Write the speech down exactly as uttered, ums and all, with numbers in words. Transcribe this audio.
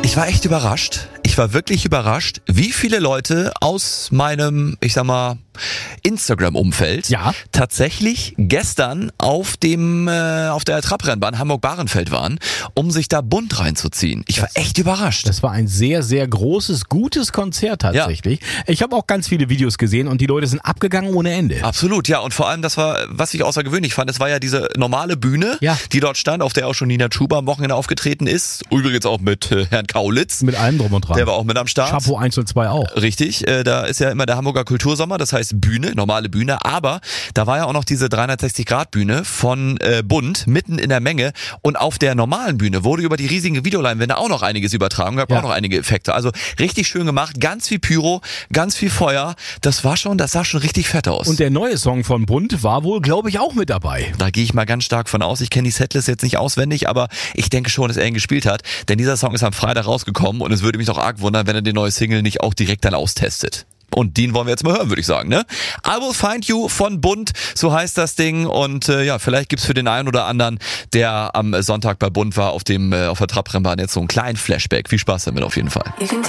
Ich war echt überrascht. Ich war wirklich überrascht, wie viele Leute aus meinem, ich sag mal, Instagram-Umfeld ja. tatsächlich gestern auf dem äh, auf der Trabrennbahn Hamburg-Bahrenfeld waren, um sich da bunt reinzuziehen. Ich war das, echt überrascht. Das war ein sehr, sehr großes, gutes Konzert tatsächlich. Ja. Ich habe auch ganz viele Videos gesehen und die Leute sind abgegangen ohne Ende. Absolut, ja. Und vor allem, das war, was ich außergewöhnlich fand, es war ja diese normale Bühne, ja. die dort stand, auf der auch schon Nina Chuba am Wochenende aufgetreten ist. Übrigens auch mit äh, Herrn Kaulitz. Mit allem drum und dran. Der war auch mit am Start. Chapeau eins und zwei auch. Richtig, äh, da ist ja immer der Hamburger Kultursommer, das heißt Bühne, normale Bühne, aber da war ja auch noch diese dreihundertsechzig Grad Bühne von äh, Bund, mitten in der Menge, und auf der normalen Bühne wurde über die riesigen Videoleinwände auch noch einiges übertragen, gab ja. auch noch einige Effekte, also richtig schön gemacht, ganz viel Pyro, ganz viel Feuer, das war schon, das sah schon richtig fett aus. Und der neue Song von Bund war wohl, glaube ich, auch mit dabei. Da gehe ich mal ganz stark von aus, ich kenne die Setlist jetzt nicht auswendig, aber ich denke schon, dass er ihn gespielt hat, denn dieser Song ist am Freitag rausgekommen und es würde mich doch arg wundern, wenn er den neue Single nicht auch direkt dann austestet. Und den wollen wir jetzt mal hören, würde ich sagen, ne? I Will Find You von Bund, so heißt das Ding. Und äh, ja, vielleicht gibt's für den einen oder anderen, der am Sonntag bei Bund war, auf dem äh, auf der Trabrennbahn jetzt so einen kleinen Flashback. Viel Spaß damit auf jeden Fall.